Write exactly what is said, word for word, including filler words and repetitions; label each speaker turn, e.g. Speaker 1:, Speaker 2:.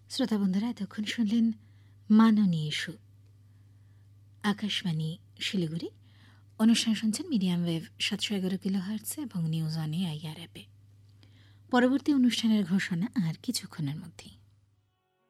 Speaker 1: শ্রোতা বন্ধুরা, এতক্ষণ শুনলেন মাননীয় ইস্যু। আকাশবাণী শিলিগুড়ি। অনুষ্ঠান শুনছেন মিডিয়াম ওয়েভ সাতশো এগারো কিলো হার্টসে এবং নিউজ অনে আইআর অ্যাপে। পরবর্তী অনুষ্ঠানের ঘোষণা আর কিছুক্ষণের মধ্যেই।